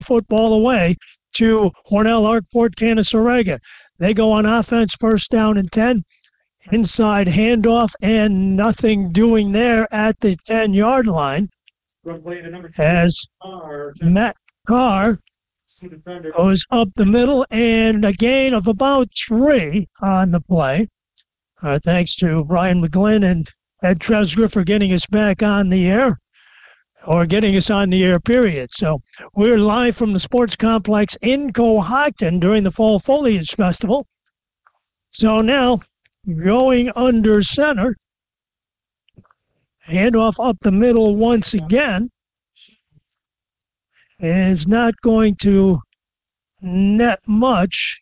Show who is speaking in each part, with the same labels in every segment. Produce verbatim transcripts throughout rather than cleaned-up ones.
Speaker 1: football away to Hornell Arkport Canasarega. They go on offense, first down and ten. Inside handoff and nothing doing there at the ten-yard line as Matt Carr goes up the middle and a gain of about three on the play. Uh, thanks to Brian McGlynn and Ed Tresger for getting us back on the air, or getting us on the air, period. So we're live from the Sports Complex in Cohocton during the Fall Foliage Festival. So now, going under center, handoff up the middle once again, is not going to net much.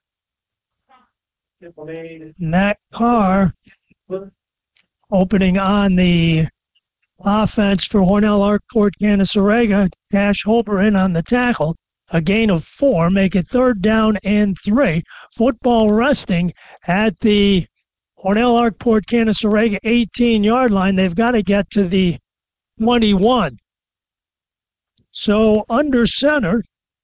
Speaker 1: Matt Carr opening on the offense for Hornell Arkport Canasarega. Cash Holber in on the tackle. A gain of four, make it third down and three. Football resting at the Hornell Arkport Canasarega eighteen-yard line. They've got to get to the twenty-one. So under center,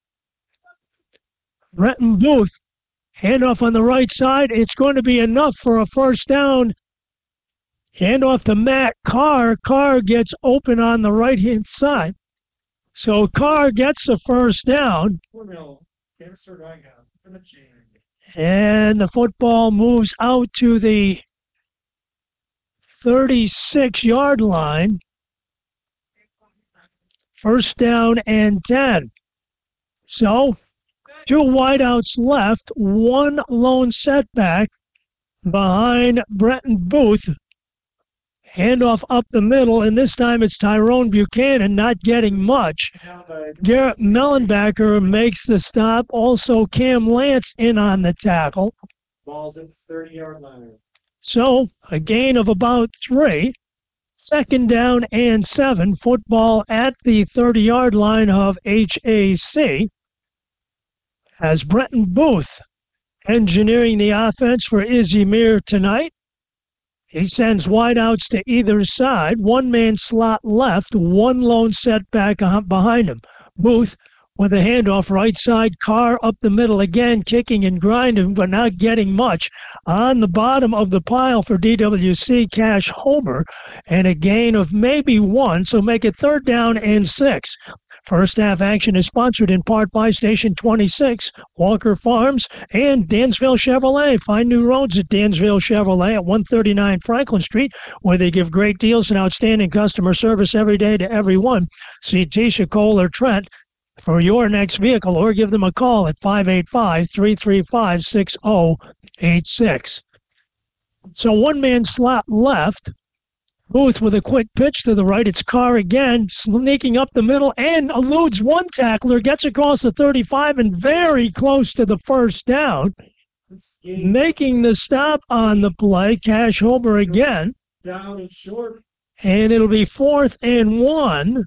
Speaker 1: Brenton Booth, handoff on the right side. It's going to be enough for a first down. Handoff to Matt Carr. Carr gets open on the right-hand side. So Carr gets the first down. And the football moves out to the thirty-six-yard line. First down and ten. So two wideouts left, one lone setback behind Brenton Booth. Handoff up the middle, and this time it's Tyrone Buchanan not getting much. Garrett Mellenbacker makes the stop. Also Cam Lance in on the tackle.
Speaker 2: Ball's at the thirty-yard line.
Speaker 1: So a gain of about three. Second down and seven. Football at the thirty-yard line of H A C. As Brenton Booth engineering the offense for Izzy Mir tonight. He sends wideouts to either side. One-man slot left, one lone setback behind him. Booth with a handoff right side. Carr up the middle again, kicking and grinding, but not getting much. On the bottom of the pile for D W C, Cash Holber, and a gain of maybe one, so make it third down and six. First half action is sponsored in part by Station twenty-six, Walker Farms, and Dansville Chevrolet. Find new roads at Dansville Chevrolet at one thirty-nine Franklin Street, where they give great deals and outstanding customer service every day to everyone. See Tisha, Cole, or Trent for your next vehicle, or give them a call at five eight five, three three five, six zero eight six. So one man slot left. Booth with a quick pitch to the right. It's Carr again, sneaking up the middle and eludes one tackler, gets across the thirty-five and very close to the first down. Making the stop on the play, Cash Holber again.
Speaker 2: Down and short.
Speaker 1: And it'll be fourth and one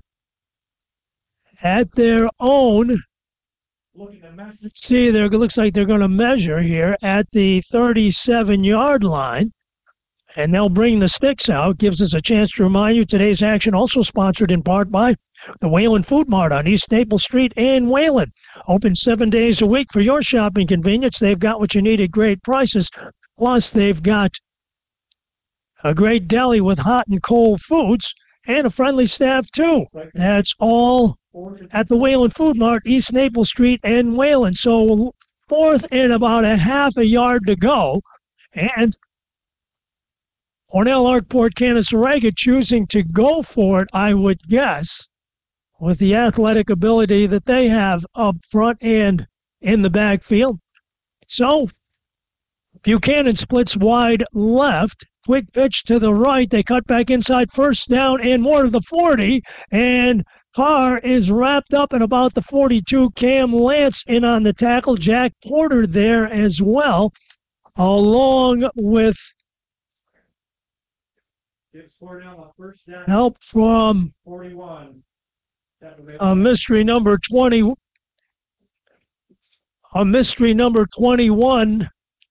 Speaker 1: at their own. Let's see, there looks like they're going to measure here at the thirty-seven-yard line. And they'll bring the sticks out. Gives us a chance to remind you today's action also sponsored in part by the Whalen Food Mart on East Naples Street in Whalen. Open seven days a week for your shopping convenience. They've got what you need at great prices. Plus, they've got a great deli with hot and cold foods and a friendly staff, too. That's all at the Whalen Food Mart, East Naples Street in Whalen. So fourth and about a half a yard to go. And Hornell Arkport Canasarega choosing to go for it, I would guess, with the athletic ability that they have up front and in the backfield. So Buchanan splits wide left. Quick pitch to the right. They cut back inside, first down and more to the forty. And Carr is wrapped up in about the forty-two. Cam Lance in on the tackle. Jack Porter there as well, along with help from a mystery number twenty, a mystery number twenty-one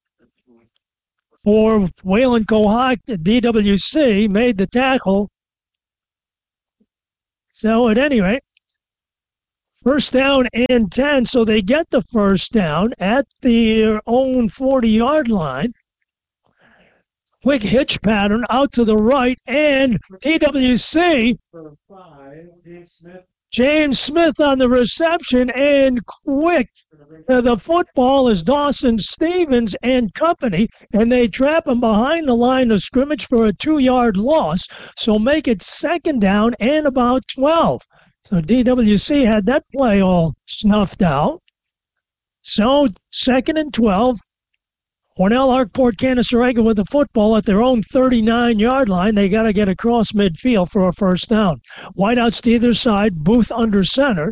Speaker 1: for Whalen Cohocton. D W C made the tackle. So at any rate, First down and ten, so they get the first down at their own forty-yard line. Quick hitch pattern out to the right, and D W C,
Speaker 2: For five, James Smith.
Speaker 1: James Smith on the reception, and quick to the football is Dawson Stevens and company, and they trap him behind the line of scrimmage for a two-yard loss, so make it second down and about twelve. So D W C had that play all snuffed out. So second and twelve. Cornell Arkport Canasarega with the football at their own thirty-nine-yard line. They got to get across midfield for a first down. Wideouts to either side, Booth under center.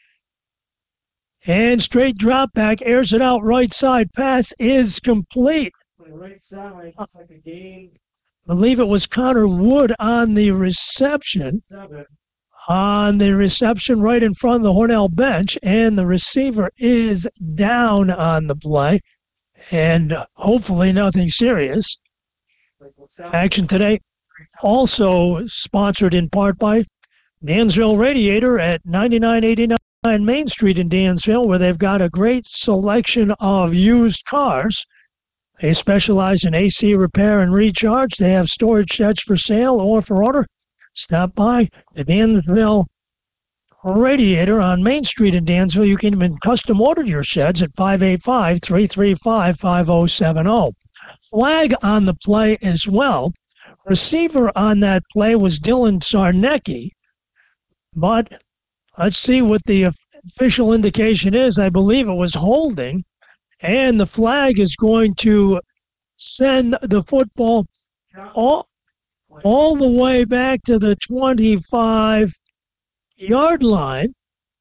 Speaker 1: And straight drop back, airs it out right side. Pass is complete.
Speaker 2: On the right side, looks like a gain.
Speaker 1: I believe it was Connor Wood on the reception.
Speaker 2: Seven.
Speaker 1: On the reception right in front of the Hornell bench. And the receiver is down on the play. And hopefully nothing serious. Action today also sponsored in part by Dansville Radiator at ninety-nine eighty-nine Main Street in Dansville, where they've got a great selection of used cars. They specialize in A C repair and recharge. They have storage sheds for sale or for order. Stop by the Dansville Radiator on Main Street in Dansville. You can even custom order your sheds at five eight five, three three five, five oh seven oh. Flag on the play as well. Receiver on that play was Dylan Sarnecki. But let's see what the official indication is. I believe it was holding. And the flag is going to send the football all, all the way back to the twenty-five yard line.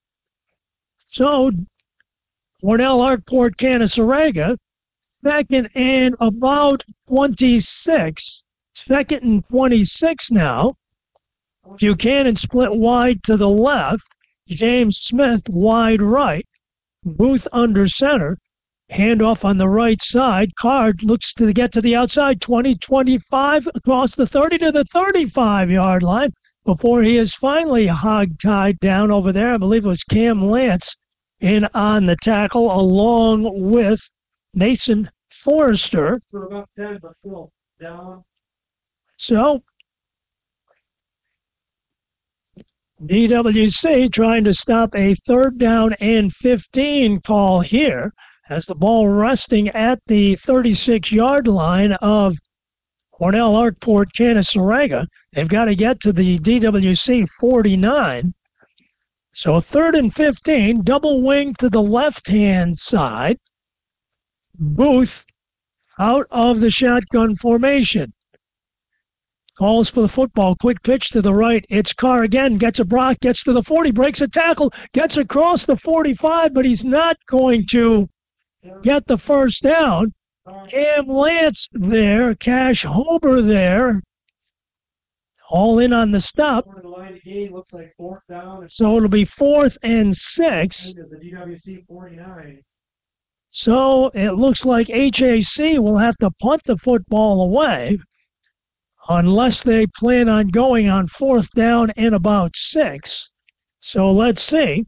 Speaker 1: So Cornell Arkport Canasarega, second and about twenty-six. Second and twenty-six now. Buchanan split wide to the left. James Smith wide right. Booth under center. Handoff on the right side. Card looks to get to the outside. twenty, twenty-five across the thirty to the thirty-five yard line before he is finally hog-tied down over there. I believe it was Cam Lance in on the tackle along with Mason Forrester.
Speaker 2: For about ten, but still down.
Speaker 1: So D W C trying to stop a third down and fifteen call here as the ball resting at the thirty-six yard line of Cornell Arkport Canasarega. They've got to get to the D W C forty-nine. So third and fifteen, double wing to the left-hand side. Booth out of the shotgun formation. Calls for the football. Quick pitch to the right. It's Carr again. Gets a block. Gets to the forty. Breaks a tackle. Gets across the forty-five, but he's not going to get the first down. Cam Lance there. Cash Hober there. All in on the stop.
Speaker 2: The line of game looks like fourth down.
Speaker 1: So it'll be fourth and six.
Speaker 2: The D W C forty-nine.
Speaker 1: So it looks like H A C will have to punt the football away unless they plan on going on fourth down and about six. So let's see.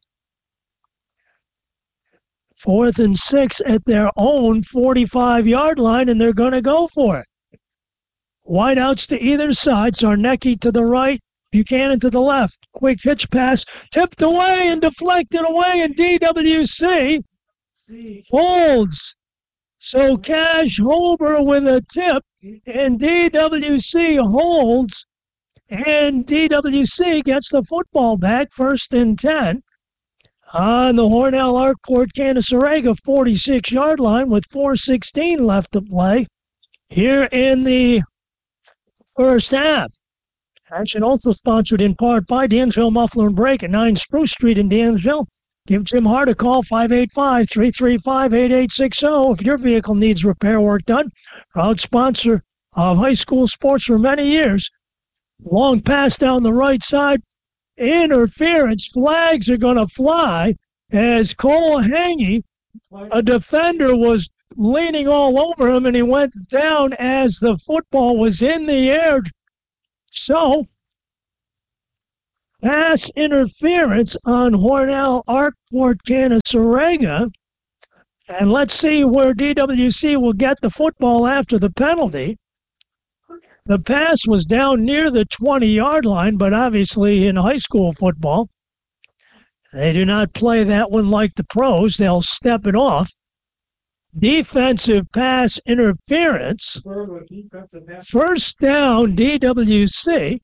Speaker 1: Fourth and six at their own forty-five yard line, and they're going to go for it. Wideouts to either side. Sarnecki to the right, Buchanan to the left. Quick hitch pass, tipped away and deflected away, and D W C holds. So Cash Holber with a tip, and D W C holds, and D W C gets the football back, first and ten. On the Hornell Arkport Canasarega forty-six yard line with four sixteen left to play here in the first half. Action also sponsored in part by Dansville Muffler and Brake at nine Spruce Street in Dansville. Give Jim Hart a call, five eight five, three three five, eight eight six zero if your vehicle needs repair work done. Proud sponsor of high school sports for many years. Long pass down the right side. Interference. Flags are going to fly as Cole Hangy, a defender, was leaning all over him, and he went down as the football was in the air. So pass interference on Hornell Arkport Canasarega. And let's see where D W C will get the football after the penalty. The pass was down near the twenty-yard line, but obviously in high school football, they do not play that one like the pros. They'll step it off. Defensive pass interference. First down, D W C.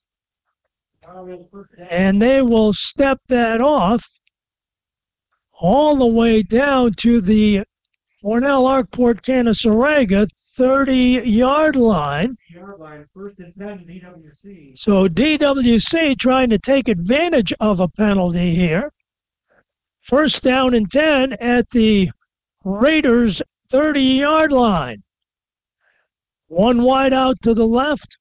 Speaker 1: And they will step that off all the way down to the Hornell Arkport Canasarega thirty-yard line. So D W C trying to take advantage of a penalty here. First down and ten at the Raiders thirty-yard line. One wide out to the left.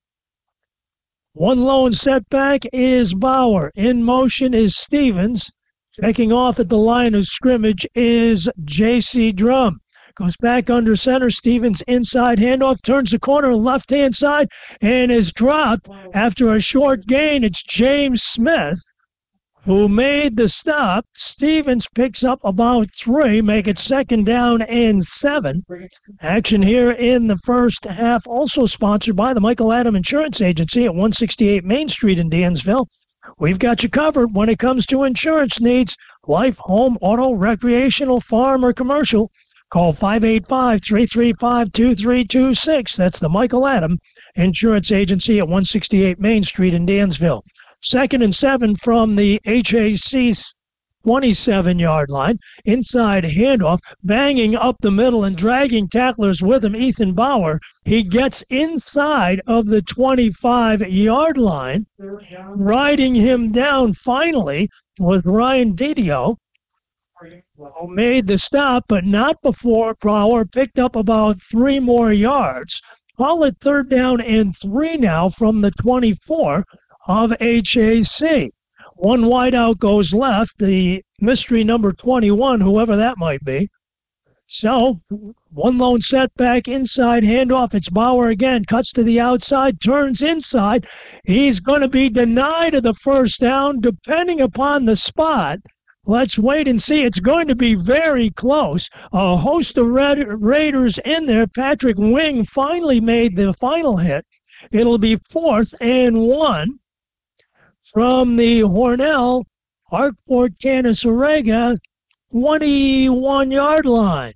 Speaker 1: One lone setback is Bauer. In motion is Stevens. Checking off at the line of scrimmage is J C Drum. Goes back under center. Stevens inside handoff. Turns the corner left-hand side and is dropped after a short gain. It's James Smith who made the stop. Stevens picks up about three. Make it second down and seven. Action here in the first half. Also sponsored by the Michael Adam Insurance Agency at one sixty-eight Main Street in Dansville. We've got you covered when it comes to insurance needs. Life, home, auto, recreational, farm, or commercial. Call five eight five, three three five, two three two six. That's the Michael Adam Insurance Agency at one sixty-eight Main Street in Dansville. Second and seven from the H A C's twenty-seven-yard line. Inside handoff, banging up the middle and dragging tacklers with him, Ethan Bauer. He gets inside of the twenty-five-yard line. Riding him down finally was Ryan Didio, who made the stop, but not before Bauer picked up about three more yards. Call it third down and three now from the twenty-four of H A C. One wide out goes left, the mystery number twenty-one, whoever that might be. So, one lone setback, inside handoff. It's Bauer again, cuts to the outside, turns inside. He's going to be denied of the first down, depending upon the spot. Let's wait and see. It's going to be very close. A host of Red Raiders in there. Patrick Wing finally made the final hit. It'll be fourth and one from the Hornell Arkport Canasarega twenty-one-yard line.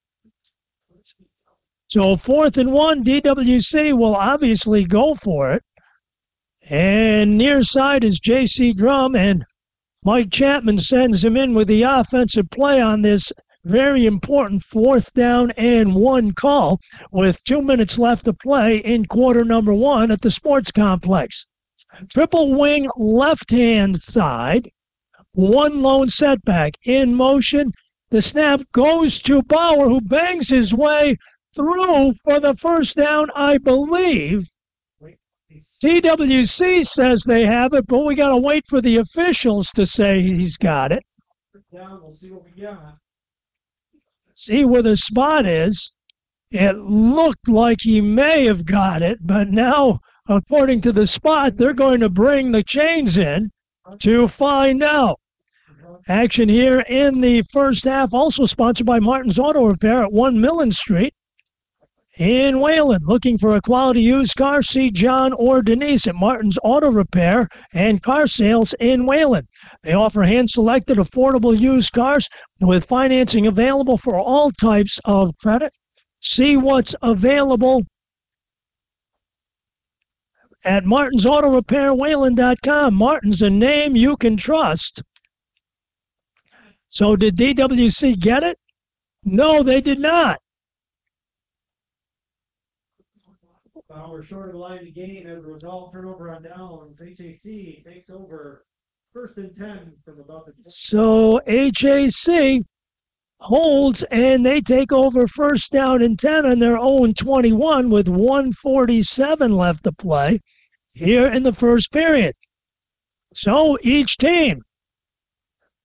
Speaker 1: So fourth and one, D W C will obviously go for it. And near side is J C Drum, and Mike Chapman sends him in with the offensive play on this very important fourth down and one call with two minutes left to play in quarter number one at the sports complex. Triple wing left-hand side, one lone setback in motion. The snap goes to Bauer, who bangs his way through for the first down, I believe. T W C says they have it, but we got to wait for the officials to say he's got it.
Speaker 2: We'll see what we got.
Speaker 1: See where the spot is. It looked like he may have got it, but now, according to the spot, they're going to bring the chains in to find out. Action here in the first half, also sponsored by Martin's Auto Repair at one Millen Street in Wayland. Looking for a quality used car? See John or Denise at Martin's Auto Repair and Car Sales in Wayland. They offer hand-selected, affordable used cars with financing available for all types of credit. See what's available at martins auto repair wayland dot com. Martin's, a name you can trust. So did D W C get it? No, they did not.
Speaker 2: Uh, we're short of the line to gain as a result. Turnover on downs. H A C takes over first and ten from about the.
Speaker 1: So H A C holds, and they take over first down and ten on their own twenty-one with one forty-seven left to play here in the first period. So each team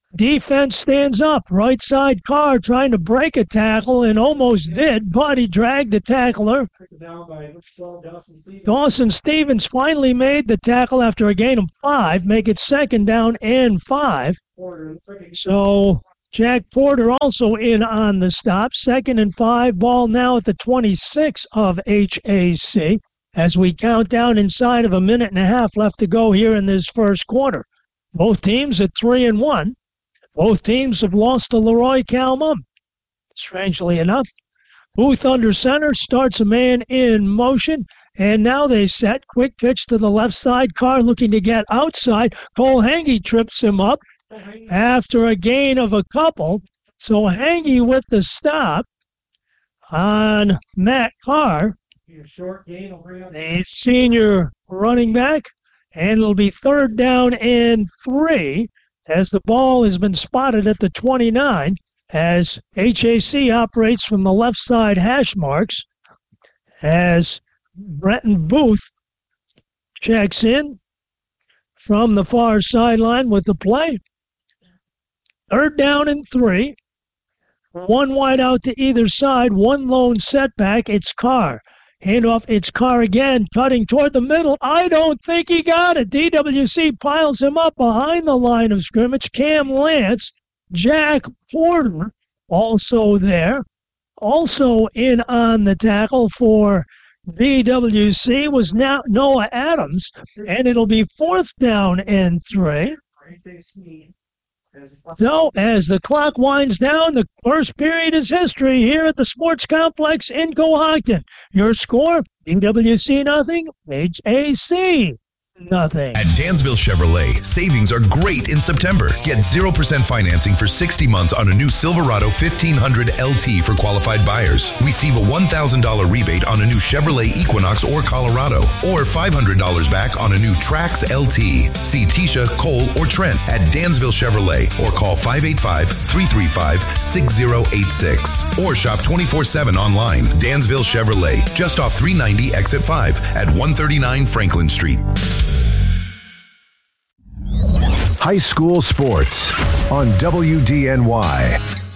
Speaker 1: Defense stands up. Right side Carr trying to break a tackle and almost did, but he dragged the tackler.
Speaker 2: Down by Dawson Stevens.
Speaker 1: Dawson Stevens finally made the tackle after a gain of five, make it second down and five. So Jack Porter also in on the stop. Second and five, ball now at the twenty-six of H A C as we count down inside of a minute and a half left to go here in this first quarter. Both teams at three and one. Both teams have lost to Leroy Calmum. Strangely enough, Booth under center starts a man in motion, and now they set. Quick pitch to the left side. Carr looking to get outside. Cole Hangy trips him up after a gain of a couple. So Hangy with the stop on Matt Carr,
Speaker 2: Short gain will bring up
Speaker 1: the senior running back, and it'll be third down and three as the ball has been spotted at the twenty-nine as H A C operates from the left side hash marks as Brenton Booth checks in from the far sideline with the play. Third down and three. One wide out to either side, one lone setback. It's Carr. Handoff, it's Carr again, cutting toward the middle. I don't think he got it. D W C piles him up behind the line of scrimmage. Cam Lance, Jack Porter also there. Also in on the tackle for D W C was now Noah Adams, and it'll be fourth down and three. So, as the clock winds down, the first period is history here at the Sports Complex in Cohocton. Your score, D W C nothing, H A C nothing.
Speaker 3: At Dansville Chevrolet, savings are great in September. Get zero percent financing for sixty months on a new Silverado fifteen hundred L T for qualified buyers. Receive a one thousand dollars rebate on a new Chevrolet Equinox or Colorado, or five hundred dollars back on a new Trax L T. See Tisha, Cole, or Trent at Dansville Chevrolet or call five eight five, three three five, six zero eight six or shop twenty-four seven online. Dansville Chevrolet, just off three ninety exit five at one thirty-nine Franklin Street.
Speaker 4: High school sports on W D N Y.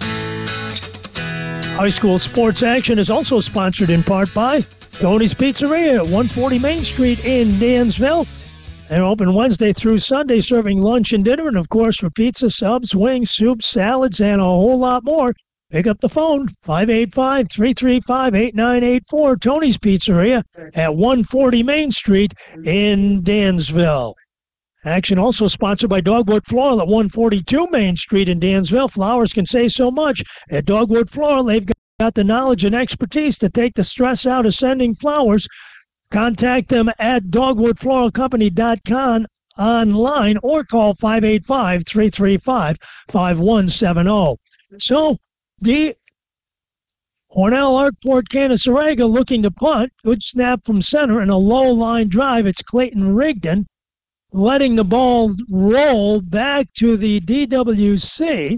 Speaker 1: High school sports action is also sponsored in part by Tony's Pizzeria at one forty Main Street in Dansville. They're open Wednesday through Sunday, serving lunch and dinner, and of course for pizza, subs, wings, soups, salads, and a whole lot more. Pick up the phone, five eight five, three three five, eight nine eight four. Tony's Pizzeria at one forty Main Street in Dansville. Action also sponsored by Dogwood Floral at one forty-two Main Street in Dansville. Flowers can say so much. At Dogwood Floral, they've got the knowledge and expertise to take the stress out of sending flowers. Contact them at dogwood floral company dot com online or call five eight five, three three five, five one seven zero. So, the Hornell Arkport Canasarega looking to punt. Good snap from center and a low line drive. It's Clayton Rigdon letting the ball roll back to the D W C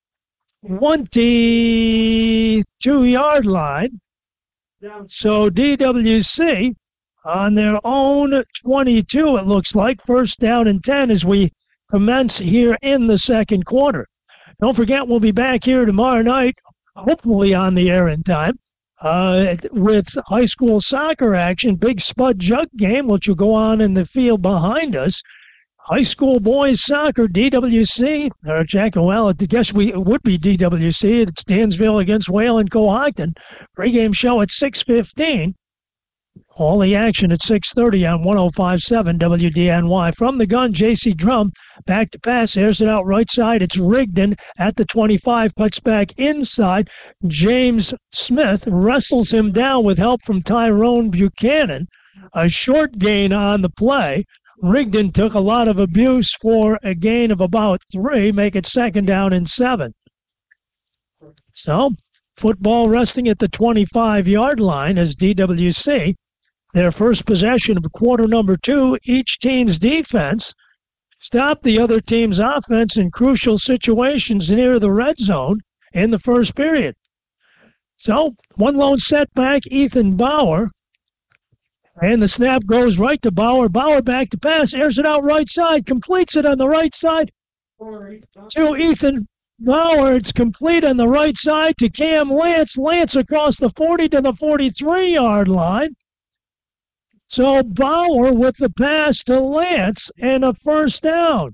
Speaker 1: twenty-two-yard line. So D W C on their own twenty-two, it looks like. First down and ten as we commence here in the second quarter. Don't forget, we'll be back here tomorrow night, hopefully on the air in time, uh, with high school soccer action, big Spud Jug game, which will go on in the field behind us. High school boys soccer, D W C, or Jack, well, I guess we it would be D W C. It's Dansville against Whale and Cohocton. Pre-game show at six fifteen. All the action at six thirty on one oh five point seven W D N Y. From the gun, J C Drum, back to pass, airs it out right side. It's Rigdon at the twenty-five, puts back inside. James Smith wrestles him down with help from Tyrone Buchanan. A short gain on the play. Rigdon took a lot of abuse for a gain of about three, make it second down and seven. So, football resting at the twenty-five-yard line as D W C, their first possession of quarter number two, each team's defense stopped the other team's offense in crucial situations near the red zone in the first period. So, one lone setback, Ethan Bauer. And the snap goes right to Bauer. Bauer back to pass, airs it out right side, completes it on the right side. to Ethan Bauer. It's complete on the right side to Cam Lance. Lance across the forty to the forty-three-yard line. So Bauer with the pass to Lance and a first down.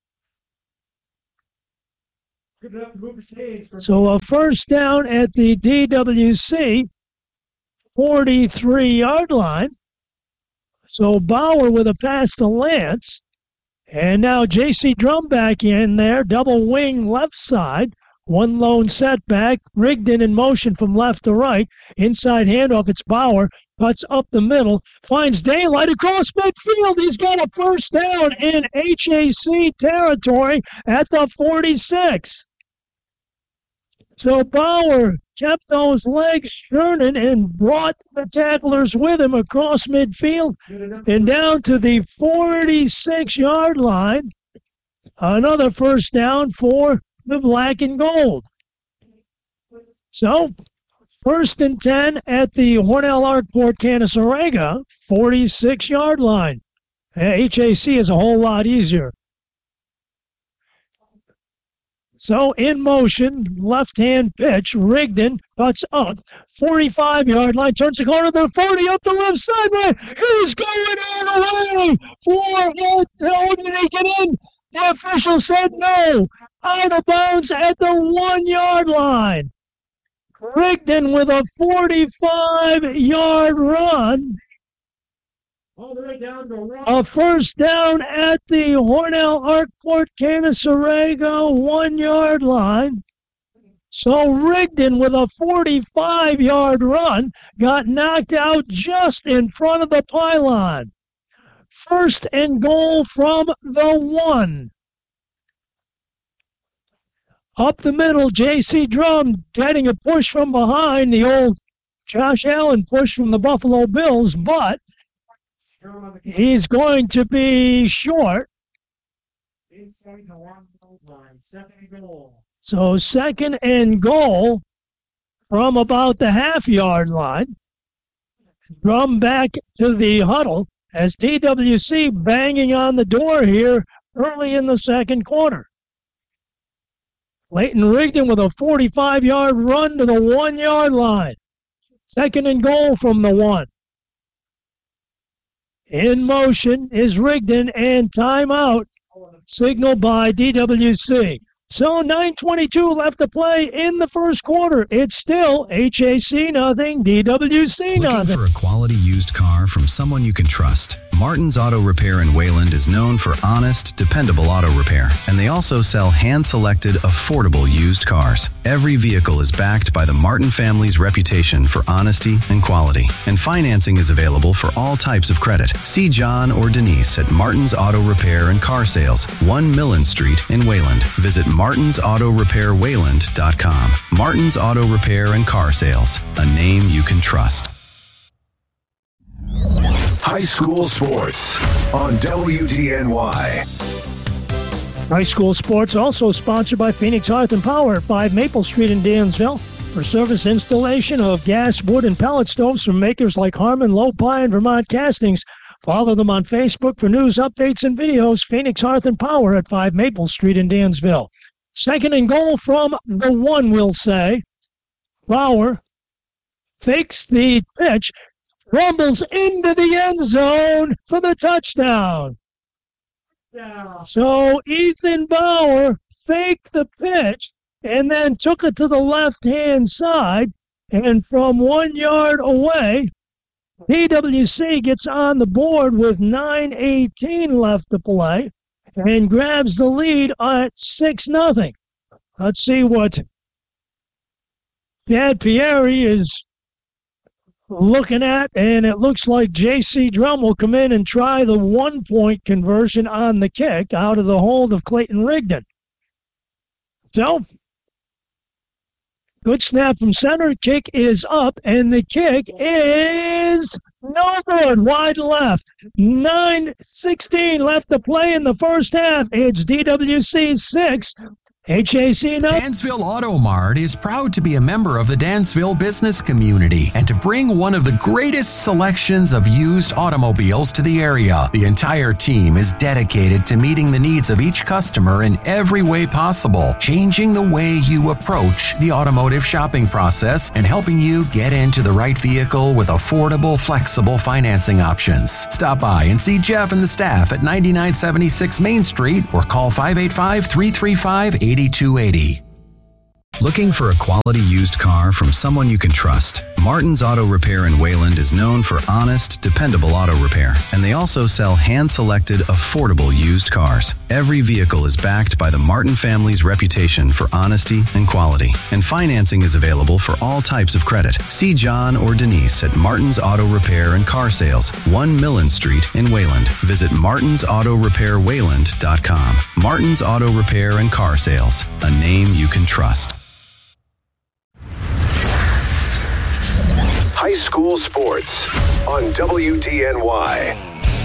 Speaker 1: So a first down at the D W C forty-three-yard line. So Bauer with a pass to Lance. And now J C Drum back in there, double wing left side. One lone setback. Rigdon in motion from left to right. Inside handoff, it's Bauer. Cuts up the middle. Finds daylight across midfield. He's got a first down in H A C territory at the forty-six. So Bauer kept those legs churning and brought the tacklers with him across midfield and down to the forty-six-yard line. Another first down for the black and gold. So first and ten at the Hornell Arkport Canasarega forty-six-yard line. H A C is a whole lot easier. So in motion, left-hand pitch, Rigdon cuts up, forty-five-yard line, turns the corner to the forty, up the left sideline. He's going all the way for it. Oh, did he get in? The official said no. Out of bounds at the one-yard line. Rigdon with a forty-five-yard run.
Speaker 2: All the way down to one.
Speaker 1: A first down at the Hornell Arkport Canasarega one-yard line. So Rigdon with a forty-five-yard run got knocked out just in front of the pylon. First and goal from the one. Up the middle, J C Drum getting a push from behind, the old Josh Allen push from the Buffalo Bills, but he's going to be short.
Speaker 2: Inside the one line, second and goal.
Speaker 1: So second and goal from about the half-yard line. Drum back to the huddle as D W C banging on the door here early in the second quarter. Leighton Rigdon with a forty-five-yard run to the one-yard line. Second and goal from the one. In motion is Rigdon and timeout signaled by D W C. So nine twenty-two left to play in the first quarter. It's still H A C nothing, D W C
Speaker 5: Looking
Speaker 1: nothing.
Speaker 5: for a quality used car from someone you can trust? Martin's Auto Repair in Wayland is known for honest, dependable auto repair, and they also sell hand-selected, affordable used cars. Every vehicle is backed by the Martin family's reputation for honesty and quality, and financing is available for all types of credit. See John or Denise at Martin's Auto Repair and Car Sales, one Millen Street in Wayland. Visit martins auto repair wayland dot com. Martin's Auto Repair and Car Sales, a name you can trust.
Speaker 4: High school sports on W D N Y.
Speaker 1: High school sports also sponsored by Phoenix Hearth and Power at five Maple Street in Dansville. For service installation of gas, wood, and pellet stoves from makers like Harmon, Lopi, and Vermont Castings. Follow them on Facebook for news, updates, and videos. Phoenix Hearth and Power at five Maple Street in Dansville. Second and goal from the one, we'll say. Bauer fakes the pitch, rumbles into the end zone for the touchdown.
Speaker 2: Yeah.
Speaker 1: So Ethan Bauer faked the pitch and then took it to the left-hand side. And from one yard away, D W C gets on the board with nine eighteen left to play and grabs the lead at six nothing. Let's see what Dad Pieri is looking at, and it looks like J C Drum will come in and try the one-point conversion on the kick out of the hold of Clayton Rigdon. So, good snap from center. Kick is up, and the kick is no good. Wide left. nine sixteen left to play in the first half. It's D W C six, H A C now.
Speaker 6: Dansville Auto Mart is proud to be a member of the Dansville business community and to bring one of the greatest selections of used automobiles to the area. The entire team is dedicated to meeting the needs of each customer in every way possible, changing the way you approach the automotive shopping process and helping you get into the right vehicle with affordable, flexible financing options. Stop by and see Jeff and the staff at ninety-nine seventy-six Main Street or call five eight five, three three five, eighty-two eighty.
Speaker 5: Looking for a quality used car from someone you can trust? Martin's Auto Repair in Wayland is known for honest, dependable auto repair, and they also sell hand-selected, affordable used cars. Every vehicle is backed by the Martin family's reputation for honesty and quality, and financing is available for all types of credit. See John or Denise at Martin's Auto Repair and Car Sales, one Millen Street in Wayland. Visit martins auto repair wayland dot com. Martin's Auto Repair and Car Sales, a name you can trust.
Speaker 4: High school sports on W D N Y.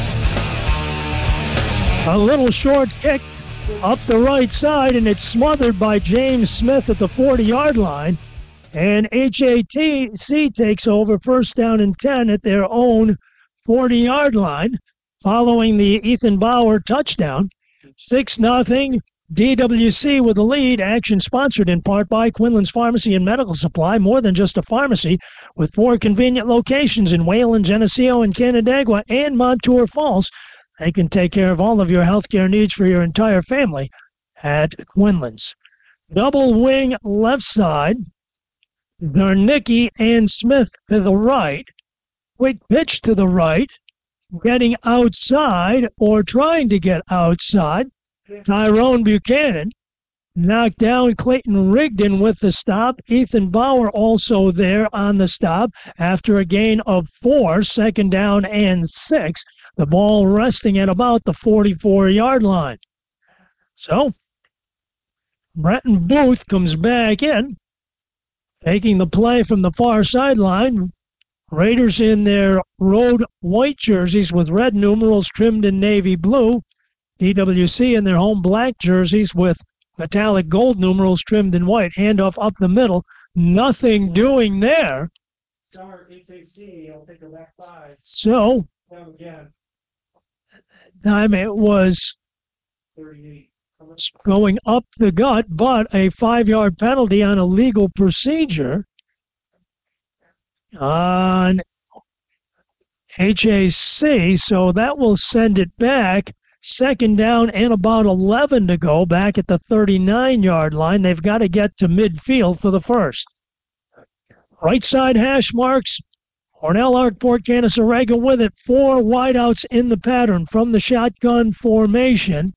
Speaker 1: A little short kick up the right side, and it's smothered by James Smith at the forty-yard line. And H A T C takes over first down and ten at their own forty-yard line following the Ethan Bauer touchdown. six nothing. D W C with the lead. Action sponsored in part by Quinlan's Pharmacy and Medical Supply. More than just a pharmacy, with four convenient locations in Wayland, Geneseo, and Canandaigua, and Montour Falls. They can take care of all of your healthcare needs for your entire family at Quinlan's. Double wing left side. Garnicki and Smith to the right. Quick pitch to the right. Getting outside or trying to get outside. Tyrone Buchanan knocked down Clayton Rigdon with the stop. Ethan Bauer also there on the stop after a gain of four, second down and six. The ball resting at about the forty-four-yard line. So, Brenton Booth comes back in, taking the play from the far sideline. Raiders in their road white jerseys with red numerals trimmed in navy blue. D W C in their home black jerseys with metallic gold numerals trimmed in white. Handoff up the middle. Nothing doing there.
Speaker 2: Start H A C. I'll take her back five.
Speaker 1: So,
Speaker 2: Down again.
Speaker 1: time it was
Speaker 2: thirty-eight.
Speaker 1: going up the gut, but a five-yard penalty on a legal procedure on H A C. So that will send it back. Second down and about eleven to go, back at the thirty-nine-yard line. They've got to get to midfield for the first. Right side hash marks. Hornell, Arkport, Canasarega with it. Four wideouts in the pattern from the shotgun formation.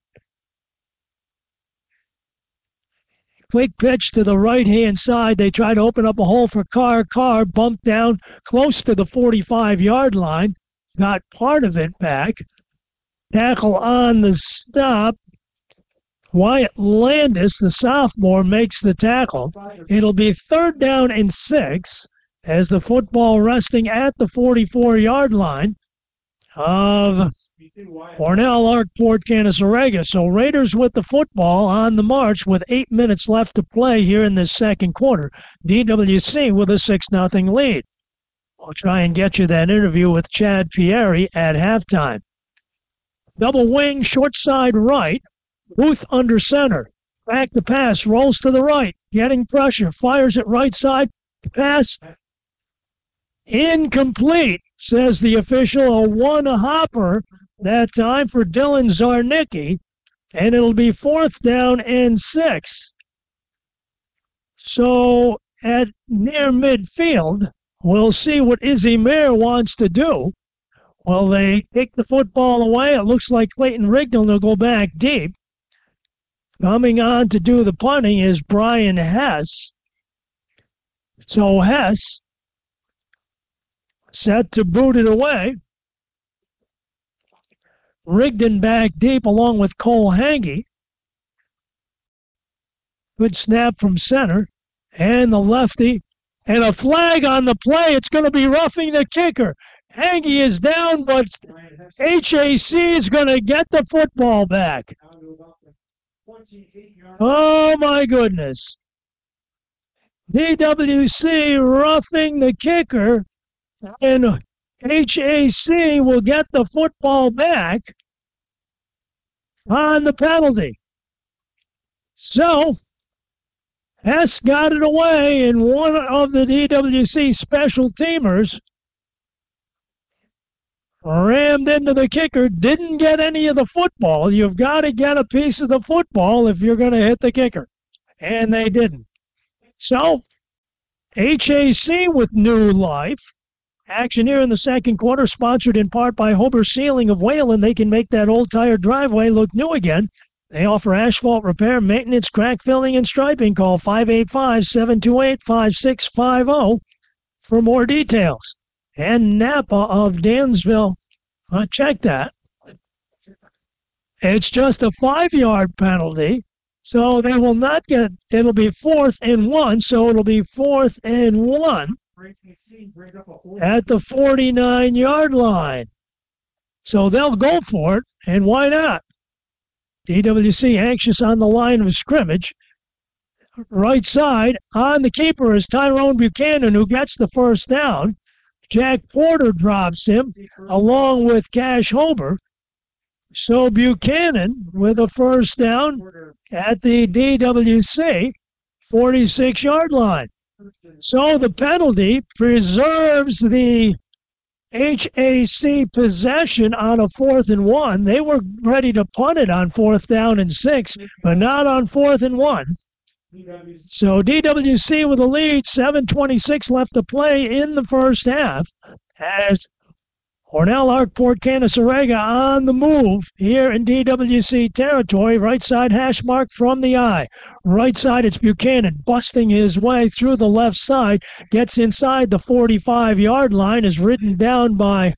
Speaker 1: Quick pitch to the right-hand side. They try to open up a hole for Carr. Carr bumped down close to the forty-five-yard line. Got part of it back. Tackle on the stop. Wyatt Landis, the sophomore, makes the tackle. It'll be third down and six as the football resting at the forty-four-yard line of Hornell, Arkport, Canasarega. So Raiders with the football on the march with eight minutes left to play here in this second quarter. D W C with a six nothing lead. We'll try and get you that interview with Chad Pieri at halftime. Double wing, short side right. Booth under center. Back to pass, rolls to the right. Getting pressure, fires it right side. Pass incomplete, says the official. A one-hopper that time for Dylan Zarnicki. And it'll be fourth down and six. So at near midfield, we'll see what Izzy Mayer wants to do. Well, they take the football away. It looks like Clayton Rigdon will go back deep. Coming on to do the punting is Brian Hess. So Hess set to boot it away. Rigdon back deep along with Cole Hange. Good snap from center. And the lefty. And a flag on the play. It's going to be roughing the kicker. Hange is down, but H A C is going to get the football back.
Speaker 2: twenty-eight yard.
Speaker 1: Oh, my goodness. D W C roughing the kicker, and H A C will get the football back on the penalty. So, Hess got it away, and one of the D W C special teamers rammed into the kicker, didn't get any of the football. You've got to get a piece of the football if you're going to hit the kicker. And they didn't. So, H A C with new life. Action here in the second quarter, sponsored in part by Hober Sealing of Wayland. They can make that old tired driveway look new again. They offer asphalt repair, maintenance, crack filling, and striping. Call five eight five, seven two eight, five six five zero for more details. And Napa of Dansville, uh, check that. It's just a five-yard penalty, so they will not get, it'll be fourth and one, so it'll be fourth and one at the forty-nine-yard line. So they'll go for it, and why not? D W C anxious on the line of scrimmage. Right side, on the keeper is Tyrone Buchanan, who gets the first down. Jack Porter drops him, along with Cash Hober. So Buchanan with a first down at the D W C forty-six-yard line. So the penalty preserves the H A C possession on a fourth and one. They were ready to punt it on fourth down and six, but not on fourth and one. So D W C with a lead, seven twenty-six left to play in the first half, as Hornell, Arkport, Canasarega on the move here in D W C territory. Right side hash mark from the eye. Right side, it's Buchanan busting his way through the left side. Gets inside the forty-five-yard line, is ridden down by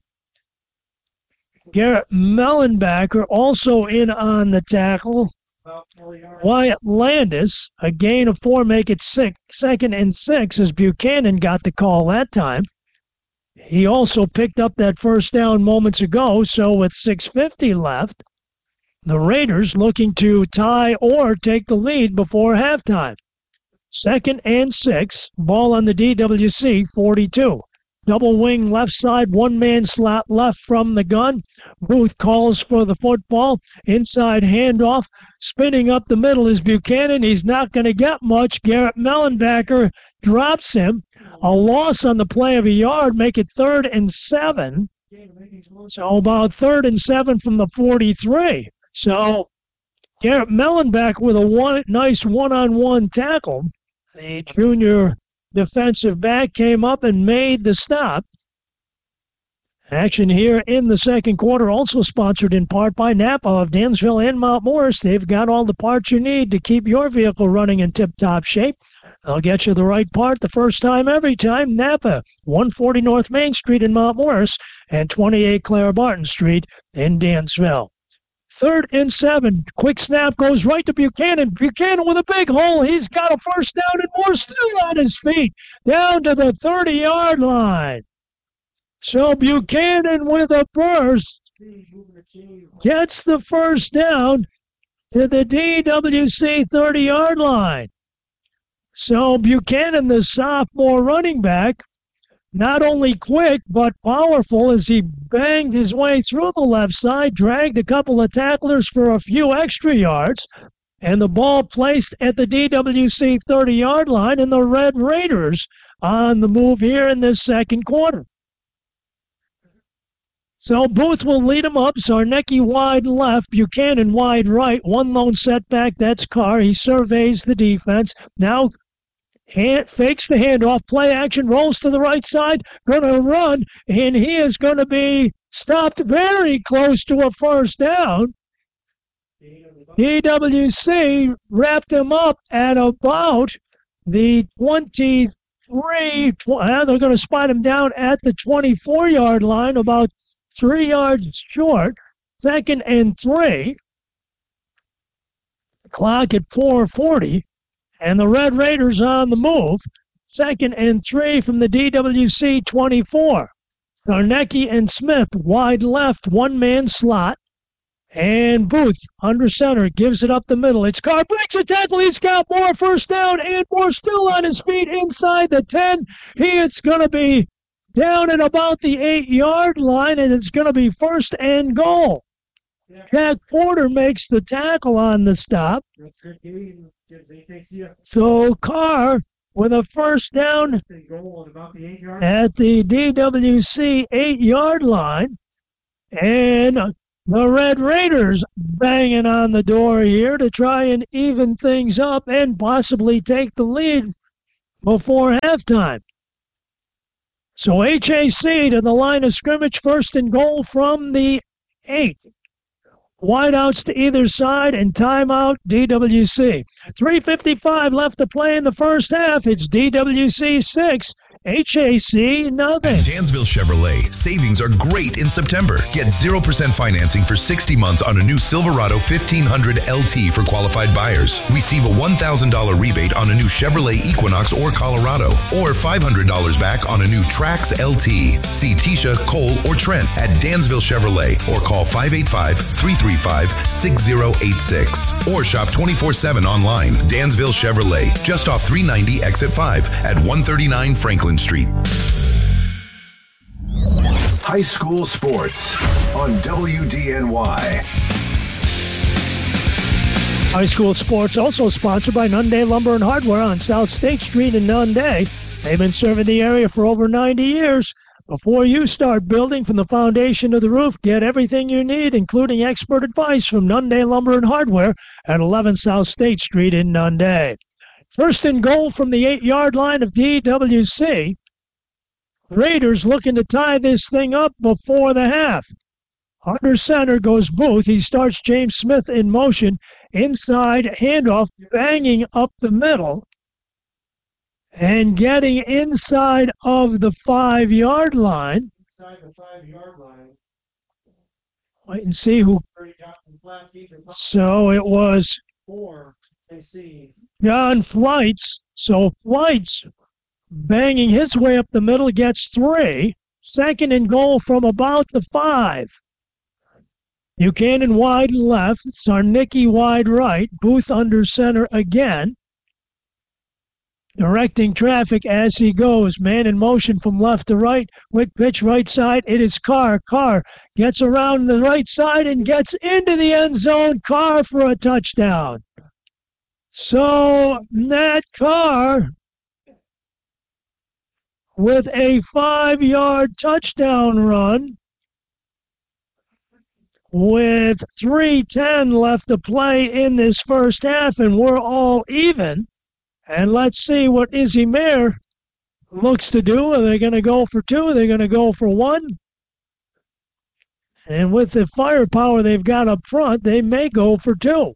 Speaker 1: Garrett Mellenbacker, also in on the tackle. Wyatt Landis, a gain of four, make it six, second and six, as Buchanan got the call that time. He also picked up that first down moments ago, so with six fifty left, the Raiders looking to tie or take the lead before halftime. Second and six, ball on the D W C forty-two. Double wing left side, one-man slot left from the gun. Booth calls for the football. Inside handoff. Spinning up the middle is Buchanan. He's not going to get much. Garrett Mellenbacker drops him. A loss on the play of a yard, make it third and seven. So about third and seven from the forty-three. So Garrett Mellenbacker with a one, nice one-on-one tackle. The junior defensive back came up and made the stop. Action here in the second quarter, also sponsored in part by Napa of Dansville and Mount Morris. They've got all the parts you need to keep your vehicle running in tip-top shape. They'll get you the right part the first time, every time. Napa, one forty North Main Street in Mount Morris and twenty-eight Clara Barton Street in Dansville. Third and seven. Quick snap goes right to Buchanan. Buchanan with a big hole. He's got a first down and more, still on his feet. Down to the thirty-yard line. So Buchanan with a burst gets the first down to the D W C thirty-yard line. So Buchanan, the sophomore running back, not only quick but powerful as he banged his way through the left side, dragged a couple of tacklers for a few extra yards, and the ball placed at the D W C thirty-yard line, and the Red Raiders on the move here in this second quarter. So Booth will lead him up. Zarnecki wide left, Buchanan wide right. One lone setback, that's Carr. He surveys the defense. Now hand, fakes the handoff, play action, rolls to the right side, going to run, and he is going to be stopped very close to a first down. D W C wrapped him up at about the twenty-three. Well, they're going to spot him down at the twenty-four-yard line, about three yards short. Second and three. Clock at four forty. And the Red Raiders on the move. Second and three from the D W C twenty-four. Zarnecki and Smith wide left, one-man slot. And Booth, under center, gives it up the middle. It's Carr, breaks a tackle. He's got more, first down, and more still on his feet inside the ten. He, it's going to be down at about the eight-yard line, and it's going to be first and goal.
Speaker 2: Yeah.
Speaker 1: Jack Porter makes the tackle on the stop.
Speaker 2: That's a good game. Gives H A C a
Speaker 1: So Carr with a first down
Speaker 2: goal at about the eight-yard.
Speaker 1: at the D W C eight-yard line. And the Red Raiders banging on the door here to try and even things up and possibly take the lead before halftime. So H A C to the line of scrimmage, first and goal from the eight. Wideouts to either side and timeout D W C. three fifty-five left to play in the first half. It's D W C six, H A C nothing.
Speaker 3: Dansville Chevrolet. Savings are great in September. Get zero percent financing for sixty months on a new Silverado fifteen hundred L T for qualified buyers. Receive a one thousand dollars rebate on a new Chevrolet Equinox or Colorado, or five hundred dollars back on a new Trax L T. See Tisha, Cole, or Trent at Dansville Chevrolet or call five eight five, three three five, six zero eight six or shop twenty-four seven online. Dansville Chevrolet, just off three ninety exit five at one thirty-nine Franklin Street.
Speaker 4: High school sports on W D N Y.
Speaker 1: High school sports also sponsored by Nunday Lumber and Hardware on South State Street in Nunday. They've been serving the area for over ninety years. Before you start building from the foundation to the roof, get everything you need, including expert advice from Nunday Lumber and Hardware at eleven South State Street in Nunday. First and goal from the eight-yard line of D W C. Raiders looking to tie this thing up before the half. Under center goes Booth. He starts James Smith in motion. Inside handoff, banging up the middle. And getting inside of the five-yard line.
Speaker 2: Inside the five-yard line.
Speaker 1: Wait and see who. So it was
Speaker 2: Four. I see.
Speaker 1: John Flights. So Flights banging his way up the middle gets three. Second and goal from about the five. Buchanan wide left. Sarnicki wide right. Booth under center again. Directing traffic as he goes. Man in motion from left to right. Quick pitch right side. It is Carr. Carr gets around the right side and gets into the end zone. Carr for a touchdown. So Nat Carr with a five-yard touchdown run with three ten left to play in this first half, and we're all even. And let's see what Izzy Mayer looks to do. Are they going to go for two? Are they going to go for one? And with the firepower they've got up front, they may go for two.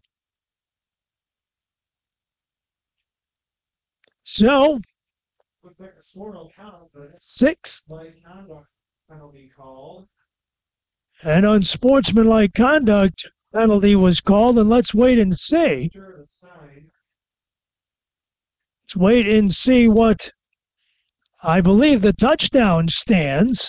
Speaker 1: So,
Speaker 2: Looks like a sort of count, but
Speaker 1: six.
Speaker 2: like conduct penalty called.
Speaker 1: An unsportsmanlike conduct penalty was called, and let's wait and see.
Speaker 2: Sure, it's signed.
Speaker 1: Let's wait and see what I believe the touchdown stands.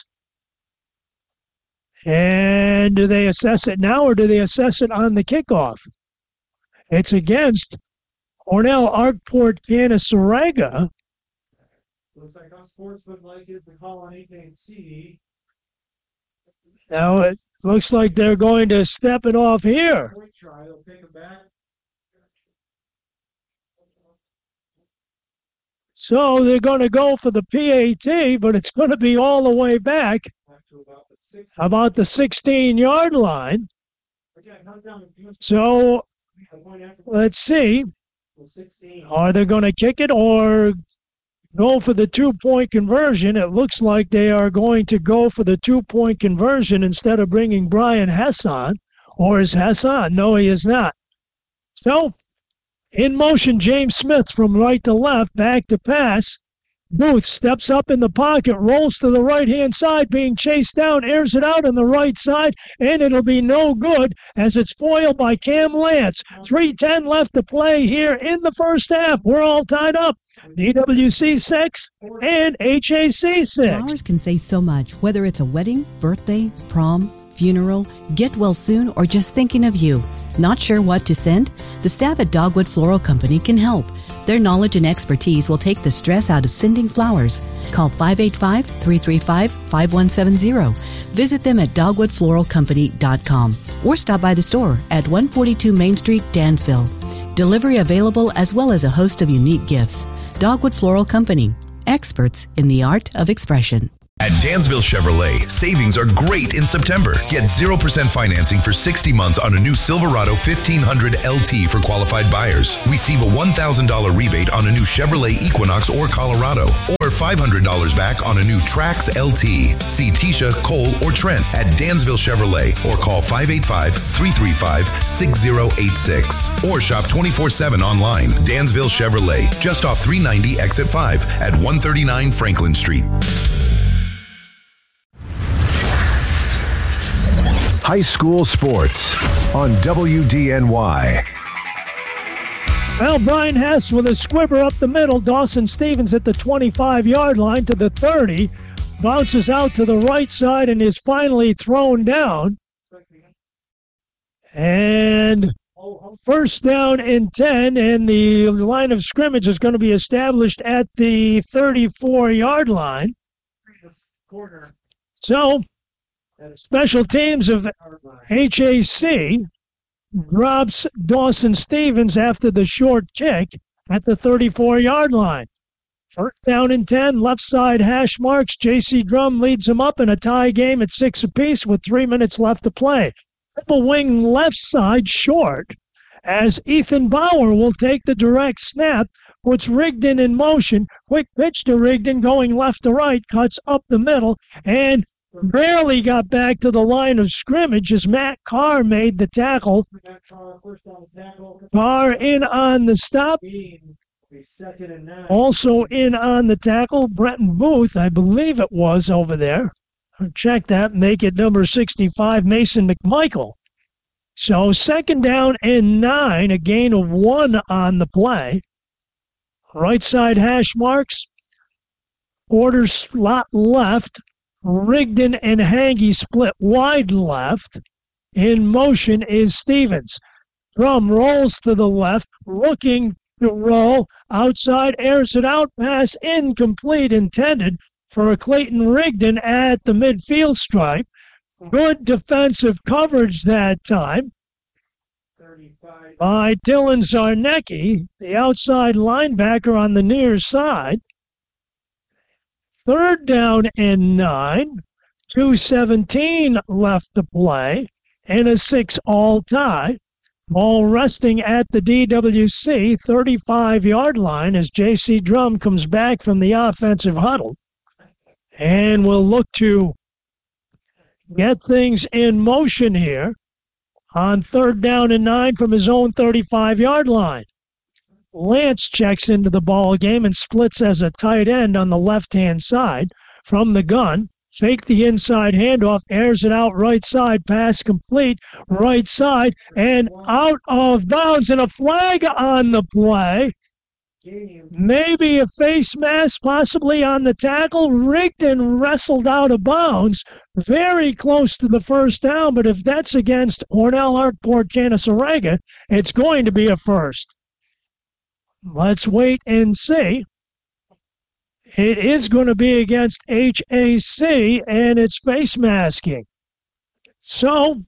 Speaker 1: And do they assess it now or do they assess it on the kickoff? It's against Cornell Arkport Canaseraga.
Speaker 2: Looks like unsportsmanlike is the call on H A C.
Speaker 1: Now it looks like they're going to step it off here.
Speaker 2: Point try, they'll take it back.
Speaker 1: So they're going to go for the P A T, but it's going to be all the way back
Speaker 2: Back to about the six.
Speaker 1: about the sixteen-yard line.
Speaker 2: Again, not down to
Speaker 1: So
Speaker 2: the point after
Speaker 1: let's see.
Speaker 2: the sixteen.
Speaker 1: Are they going to kick it or go for the two-point conversion? It looks like they are going to go for the two-point conversion instead of bringing Brian Hess on. Or is Hess on? No, he is not. So, in motion, James Smith from right to left, back to pass. Booth steps up in the pocket, rolls to the right-hand side, being chased down, airs it out on the right side, and it'll be no good as it's foiled by Cam Lance. three ten left to play here in the first half. We're all tied up. D W C six and H A C six.
Speaker 7: Flowers can say so much, whether it's a wedding, birthday, prom, funeral, get well soon, or just thinking of you. Not sure what to send? The staff at Dogwood Floral Company can help. Their knowledge and expertise will take the stress out of sending flowers. Call five eight five, three three five, five one seven zero. Visit them at dogwood floral company dot com or stop by the store at one forty-two Main Street, Dansville. Delivery available as well as a host of unique gifts. Dogwood Floral Company, experts in the art of expression.
Speaker 3: At Dansville Chevrolet, savings are great in September. Get zero percent financing for sixty months on a new Silverado fifteen hundred L T for qualified buyers. Receive a one thousand dollars rebate on a new Chevrolet Equinox or Colorado, or five hundred dollars back on a new Trax L T. See Tisha, Cole, or Trent at Dansville Chevrolet or call five eight five, three three five, six zero eight six or shop twenty-four seven online. Dansville Chevrolet, just off three ninety Exit five at one thirty-nine Franklin Street.
Speaker 4: High school sports on W D N Y.
Speaker 1: Well, Brian Hess with a squibber up the middle. Dawson Stevens at the twenty-five-yard line to the thirty. Bounces out to the right side and is finally thrown down. And first down and ten, and the line of scrimmage is going to be established at the thirty-four-yard line. So, special teams of H A C drops Dawson Stevens after the short kick at the thirty-four-yard line. First down and ten, left side hash marks. J C Drum leads him up in a tie game at six apiece with three minutes left to play. Triple wing left side short as Ethan Bauer will take the direct snap, puts Rigdon in motion. Quick pitch to Rigdon going left to right, cuts up the middle, and barely got back to the line of scrimmage as Matt Carr made the tackle. Carr in on the stop. Also in on the tackle, Brenton Booth, I believe it was over there. Check that, make it number sixty-five, Mason McMichael. So second down and nine, a gain of one on the play. Right side hash marks. Order slot left. Rigdon and Hangy split wide left. In motion is Stevens. Drum rolls to the left, looking to roll. Outside, airs it out. Pass incomplete, intended for a Clayton Rigdon at the midfield stripe. Good defensive coverage that time by Dylan Zarnecki, the outside linebacker on the near side. Third down and nine, two seventeen left to play, and a six-all tie. Ball resting at the D W C thirty-five-yard line as J C Drum comes back from the offensive huddle. And we'll look to get things in motion here on third down and nine from his own thirty-five-yard line. Lance checks into the ball game and splits as a tight end on the left-hand side from the gun. Fake the inside handoff, airs it out right side, pass complete, right side, and out of bounds, and a flag on the play. Maybe a face mask, possibly on the tackle. Rigdon wrestled out of bounds, very close to the first down, but if that's against Hornell, Arkport, Canasarega, it's going to be a first. Let's wait and see. It is going to be against H A C, and it's face masking. So,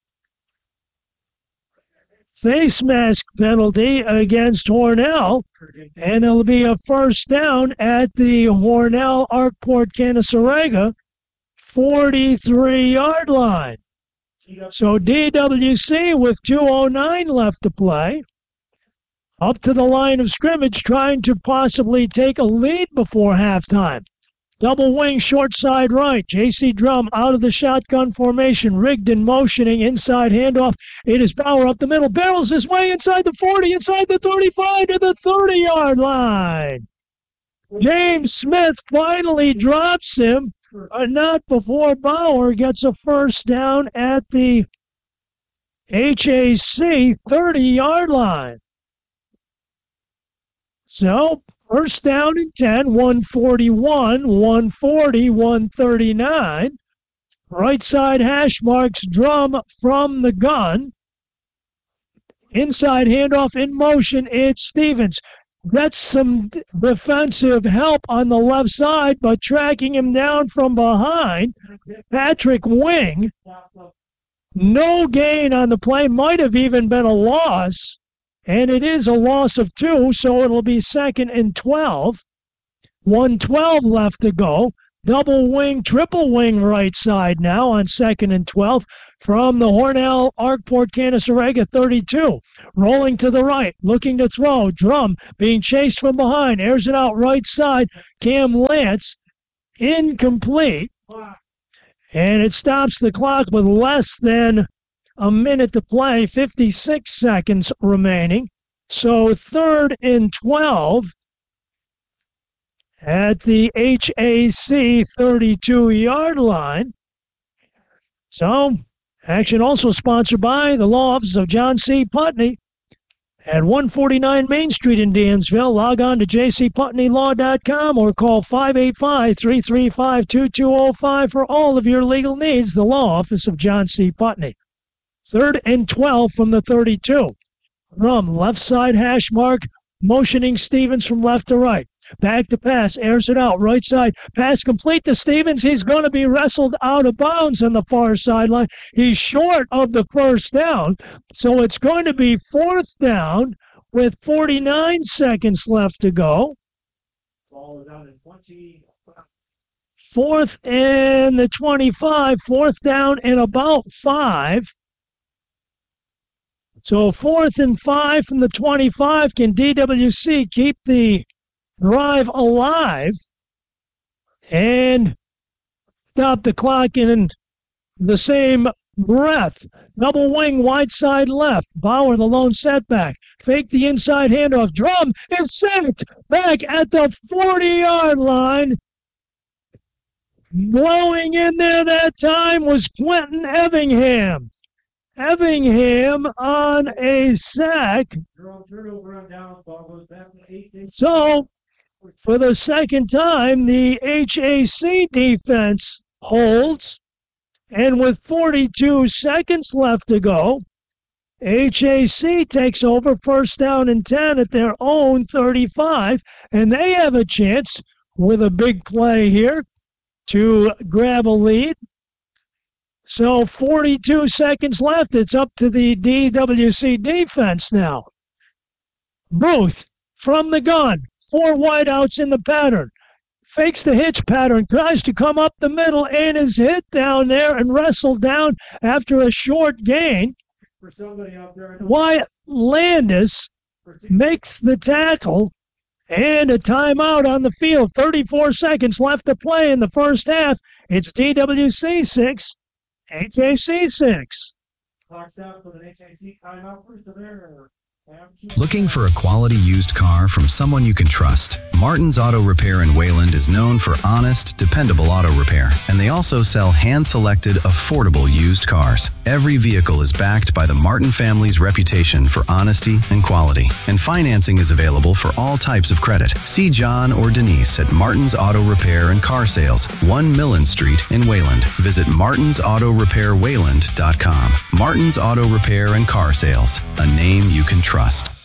Speaker 1: face mask penalty against Hornell, and it'll be a first down at the Hornell, Arkport, Canasarega forty-three-yard line. So D W C with two oh nine left to play. Up to the line of scrimmage, trying to possibly take a lead before halftime. Double wing, short side right. J C Drum out of the shotgun formation. Rigdon motioning, inside handoff. It is Bauer up the middle. Barrels his way inside the forty, inside the thirty-five to the thirty-yard line. James Smith finally drops him, but not before Bauer gets a first down at the H A C thirty-yard line. So, first down and ten, one forty-one, one forty, one thirty-nine. Right side hash marks Drum from the gun. Inside handoff in motion. It's Stevens. Gets some defensive help on the left side, but tracking him down from behind, Patrick Wing. No gain on the play. Might have even been a loss. And it is a loss of two, so it'll be second and twelve. one twelve left to go. Double wing, triple wing right side now on second and twelve from the Hornell Arkport Canasarega thirty-two. Rolling to the right, looking to throw. Drum being chased from behind. Airs it out right side. Cam Lance, incomplete. And it stops the clock with less than a minute to play, fifty-six seconds remaining. So third and twelve at the H A C thirty-two-yard line. So, action also sponsored by the law offices of John C. Putney at one forty-nine Main Street in Dansville. Log on to j c putney law dot com or call five eight five, three three five, two two zero five for all of your legal needs. The law office of John C. Putney. Third and twelve from the thirty-two. Rum, left side hash mark, motioning Stevens from left to right. Back to pass, airs it out, right side. Pass complete to Stevens. He's going to be wrestled out of bounds on the far sideline. He's short of the first down, so it's going to be fourth down with forty-nine seconds left to go.
Speaker 2: Ball is down in twenty.
Speaker 1: Fourth and the twenty-five, fourth down and about five. So fourth and five from the twenty-five. Can D W C keep the drive alive and stop the clock in the same breath? Double wing, wide side left. Bauer, the lone setback. Fake the inside handoff. Drum is sacked back at the forty-yard line. Blowing in there that time was Quentin Evingham. Evingham on a sack. So, for the second time, the H A C defense holds. And with forty-two seconds left to go, H A C takes over first down and ten at their own thirty-five. And they have a chance with a big play here to grab a lead. So forty-two seconds left. It's up to the D W C defense now. Booth from the gun. Four wideouts in the pattern. Fakes the hitch pattern. Tries to come up the middle and is hit down there and wrestled down after a short gain.
Speaker 2: For somebody out there,
Speaker 1: Wyatt Landis makes the tackle. And a timeout on the field. thirty-four seconds left to play in the first half. It's D W C six. H A C six.
Speaker 2: clocks out for the H A C timeout first of there.
Speaker 5: Looking for a quality used car from someone you can trust? Martin's Auto Repair in Wayland is known for honest, dependable auto repair, and they also sell hand-selected, affordable used cars. Every vehicle is backed by the Martin family's reputation for honesty and quality, and financing is available for all types of credit. See John or Denise at Martin's Auto Repair and Car Sales, one Millen Street in Wayland. Visit martins auto repair wayland dot com. Martin's Auto Repair and Car Sales, a name you can trust.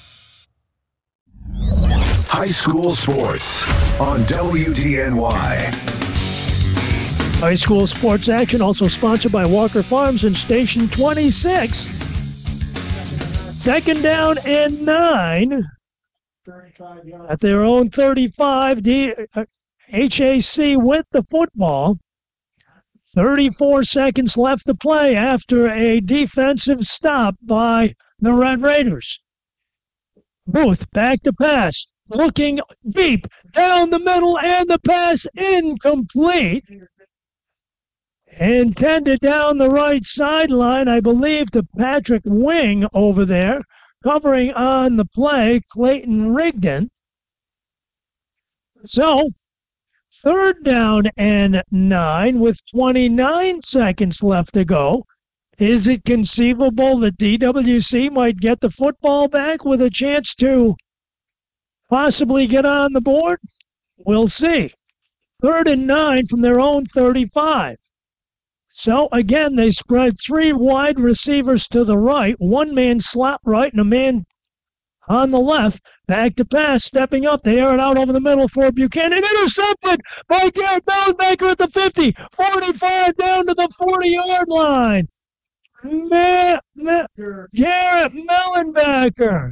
Speaker 4: High school sports on W D N Y.
Speaker 1: High school sports action also sponsored by Walker Farms and Station twenty-six. Second down and nine at their own thirty-five. D- uh, H A C with the football. thirty-four seconds left to play after a defensive stop by the Red Raiders. Booth back to pass. Looking deep down the middle, and the pass incomplete. Intended down the right sideline, I believe, to Patrick Wing over there. Covering on the play, Clayton Rigdon. So, third down and nine with twenty-nine seconds left to go. Is it conceivable that D W C might get the football back with a chance to possibly get on the board? We'll see. Third and nine from their own thirty-five. So again, they spread three wide receivers to the right, one man slot right and a man on the left. Back to pass, stepping up. They air it out over the middle for Buchanan. Intercepted by Garrett Mellenbacker at the fifty. forty-five down to the forty-yard line. Ma- Ma- Garrett Mellenbacker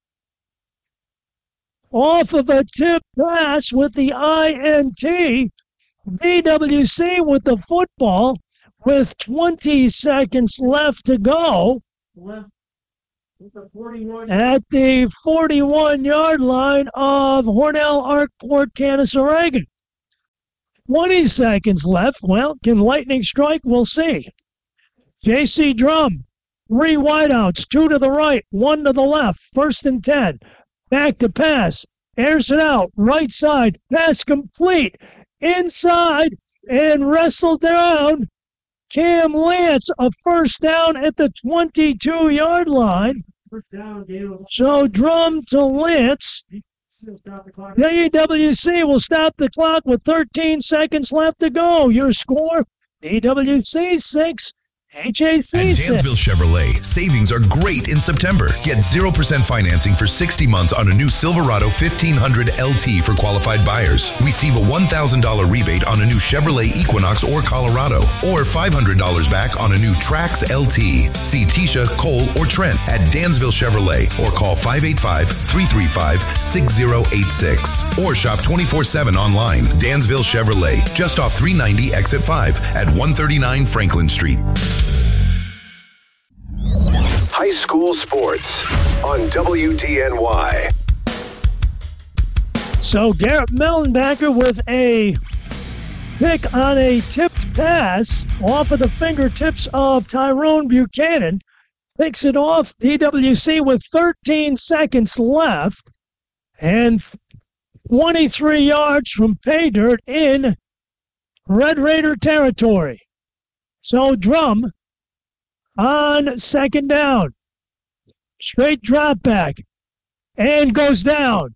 Speaker 1: off of a tip pass with the I N T. B W C with the football with twenty seconds left to go.
Speaker 2: Left. The forty-one.
Speaker 1: At the forty-one-yard line of Hornell Arkport, Canaseraga. twenty seconds left. Well, can lightning strike? We'll see. J C Drum, three wideouts, two to the right, one to the left. First and ten. Back to pass. Airs it out. Right side. Pass complete. Inside and wrestled down. Cam Lance, a first down at the twenty-two-yard line.
Speaker 2: First down, Gale.
Speaker 1: So Drum to Lance.
Speaker 2: Stop the clock.
Speaker 1: B W C will stop the clock with thirteen seconds left to go. Your score, B W C six, H A C
Speaker 3: At
Speaker 1: six.
Speaker 3: Dansville Chevrolet, savings are great in September. Get zero percent financing for sixty months on a new Silverado fifteen hundred L T for qualified buyers. Receive a one thousand dollars rebate on a new Chevrolet Equinox or Colorado, or five hundred dollars back on a new Trax L T. See Tisha, Cole, or Trent at Dansville Chevrolet or call five eight five, three three five, six zero eight six or shop twenty-four seven online. Dansville Chevrolet, just off three ninety exit five at one thirty-nine Franklin Street.
Speaker 4: High school sports on W D N Y.
Speaker 1: So Garrett Mellenbacker with a pick on a tipped pass off of the fingertips of Tyrone Buchanan. Picks it off D W C with thirteen seconds left and twenty-three yards from pay dirt in Red Raider territory. So Drum on second down. Straight drop back. And goes down.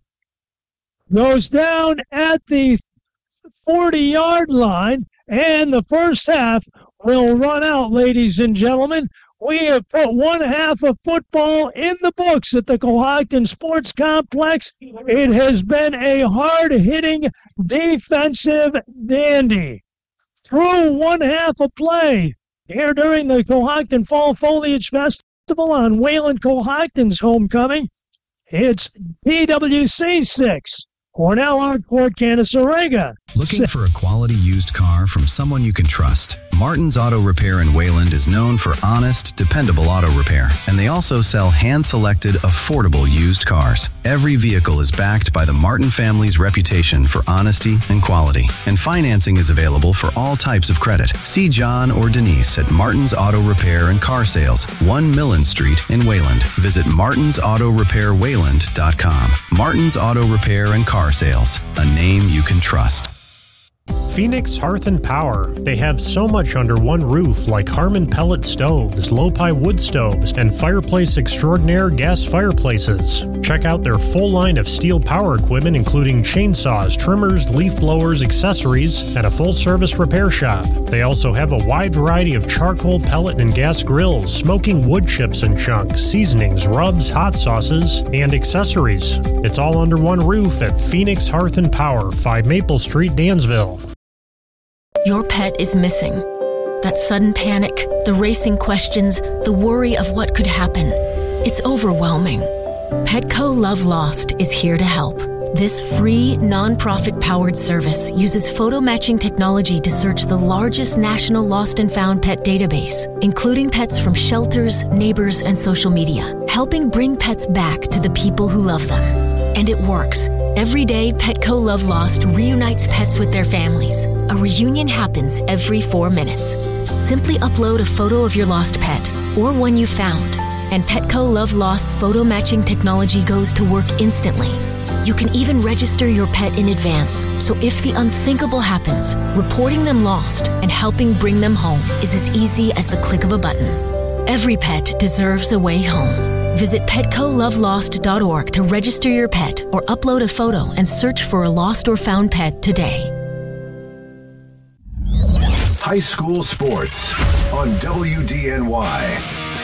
Speaker 1: Goes down at the forty-yard line. And the first half will run out, ladies and gentlemen. We have put one half of football in the books at the Cohocton Sports Complex. It has been a hard-hitting defensive dandy. Through one half of play here during the Cohocton Fall Foliage Festival on Wayland Cohocton's homecoming, it's B W C six, Hornell Arkport, Canaseraga.
Speaker 5: Looking for a quality used car from someone you can trust? Martin's Auto Repair in Wayland is known for honest, dependable auto repair, and they also sell hand-selected, affordable used cars. Every vehicle is backed by the Martin family's reputation for honesty and quality, and financing is available for all types of credit. See John or Denise at Martin's Auto Repair and Car Sales, one Millen Street in Wayland. Visit martins auto repair wayland dot com. Martin's Auto Repair and Car Sales, a name you can trust.
Speaker 8: Phoenix Hearth and Power. They have so much under one roof, like Harmon pellet stoves, Lopi wood stoves, and Fireplace Extraordinaire gas fireplaces. Check out their full line of steel power equipment, including chainsaws, trimmers, leaf blowers, accessories, and a full-service repair shop. They also have a wide variety of charcoal, pellet, and gas grills, smoking wood chips and chunks, seasonings, rubs, hot sauces, and accessories. It's all under one roof at Phoenix Hearth and Power, five Maple Street, Dansville.
Speaker 9: Your pet is missing. That sudden panic, the racing questions, the worry of what could happen. It's overwhelming. Petco Love Lost is here to help. This free, non-profit-powered service uses photo matching technology to search the largest national lost and found pet database, including pets from shelters, neighbors, and social media, helping bring pets back to the people who love them. And it works. Every day, Petco Love Lost reunites pets with their families. A reunion happens every four minutes. Simply upload a photo of your lost pet or one you found, and Petco Love Lost's photo matching technology goes to work instantly. You can even register your pet in advance, so if the unthinkable happens, reporting them lost and helping bring them home is as easy as the click of a button. Every pet deserves a way home. Visit petco love lost dot org to register your pet or upload a photo and search for a lost or found pet today.
Speaker 4: High high school sports on W D N Y.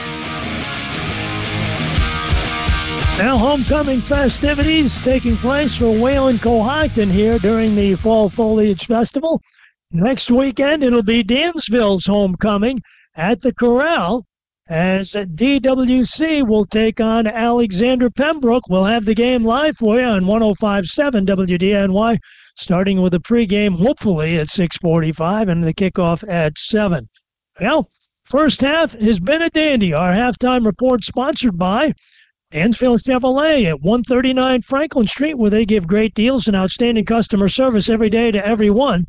Speaker 1: Now homecoming festivities taking place for Wayland Cohocton here during the Fall Foliage Festival. Next weekend, it'll be Dansville's homecoming at the Corral as D W C will take on Alexander Pembroke. We'll have the game live for you on one oh five point seven W D N Y, starting with a pregame hopefully at six forty-five and the kickoff at seven. Well, first half has been a dandy. Our halftime report sponsored by Dansville Chevrolet at one thirty-nine Franklin Street, where they give great deals and outstanding customer service every day to everyone.